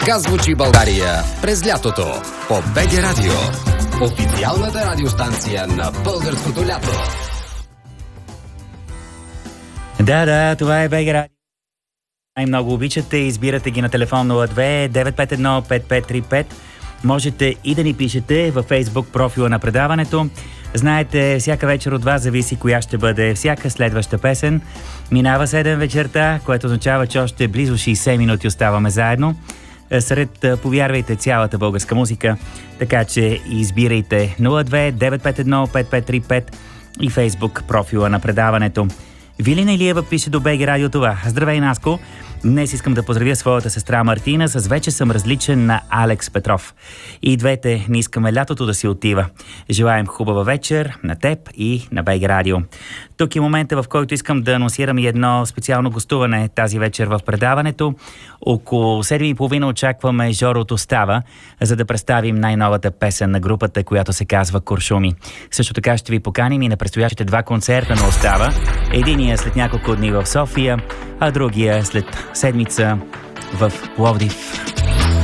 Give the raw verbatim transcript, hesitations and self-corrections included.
Така звучи България през лятото по БГ Радио. Официалната радиостанция на българското лято. Да, да, това е БГ Радио. Най-много обичате, избирате ги на телефон нула две девет пет едно пет пет три пет. Можете и да ни пишете във Facebook профила на предаването. Знаете, всяка вечер от вас зависи коя ще бъде всяка следваща песен. Минава седем вечерта, което означава, че още близо шейсет минути оставаме заедно. Сред, повярвайте, цялата българска музика. Така че избирайте нула две девет пет едно пет пет три пет и Facebook профила на предаването. Вилина Илиева пише до БГ Радио това. Здравей, Наско! Днес искам да поздравя своята сестра Мартина с "Вече съм различен" на Алекс Петров. И двете не искаме лятото да си отива. Желаем хубава вечер на теб и на БГ Радио. Тук е момента, в който искам да анонсирам и едно специално гостуване тази вечер в предаването. Около седем и половина очакваме Жоро от Остава, за да представим най-новата песен на групата, която се казва Куршуми. Също така ще ви поканим и на предстоящите два концерта на Остава. Единия след няколко дни в София, а другия след седмица в Пловдив.